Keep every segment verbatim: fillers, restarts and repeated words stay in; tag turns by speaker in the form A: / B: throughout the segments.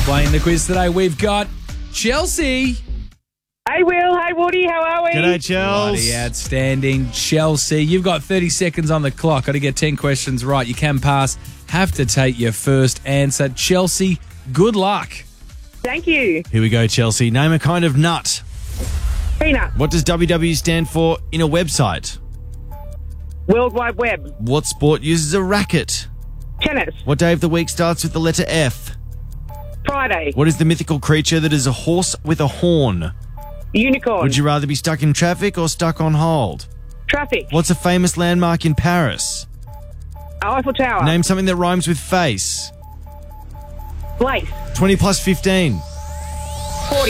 A: Playing the quiz today, we've got Chelsea.
B: Hey, Will. Hey, Woody. How are we?
C: G'day, Chels.
A: Bloody outstanding. Chelsea, you've got thirty seconds on the clock. Got to get ten questions right. You can pass. Have to take your first answer. Chelsea, good luck.
B: Thank you.
C: Here we go, Chelsea. Name a kind of nut.
B: Peanut.
C: What does W W stand for in a website?
B: World Wide Web.
C: What sport uses a racket?
B: Tennis.
C: What day of the week starts with the letter F?
B: Friday.
C: What is the mythical creature that is a horse with a horn?
B: Unicorn.
C: Would you rather be stuck in traffic or stuck on hold?
B: Traffic.
C: What's a famous landmark in Paris?
B: Eiffel Tower.
C: Name something that rhymes with face.
B: Place.
C: twenty plus fifteen.
B: forty.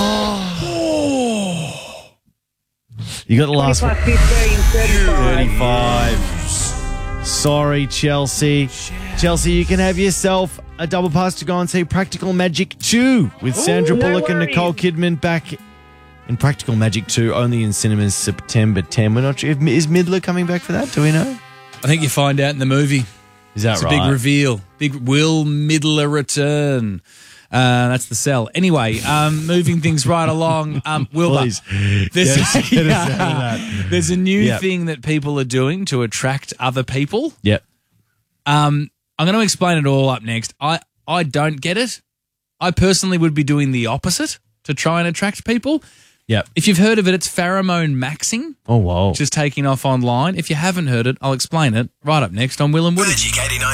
C: You got the last
B: plus
C: one.
B: fifteen. thirty-five.
C: thirty-five. Sorry, Chelsea. Chelsea, you can have yourself a double pass to go and see Practical Magic two with Sandra
B: no
C: Bullock and
B: worries.
C: Nicole Kidman back in Practical Magic two, only in cinemas September tenth. We're not sure. If, is Midler coming back for that? Do we know?
A: I think you find out in the movie.
C: Is that
A: It's
C: right?
A: a big reveal. Big Will Midler return. Uh, that's the sell. Anyway, um, moving things right along. Um, Wilbur,
C: Please.
A: there's,
C: Get us- get us out of that.
A: there's a new
C: Yep.
A: thing that people are doing to attract other people.
C: Yep.
A: Um, I'm going to explain it all up next. I, I don't get it. I personally would be doing the opposite to try and attract people.
C: Yep.
A: If you've heard of it, it's pheromone maxing,
C: Oh, wow.
A: which is taking off online. If you haven't heard it, I'll explain it right up next on Will and Woody.
D: Magic eighty-nine.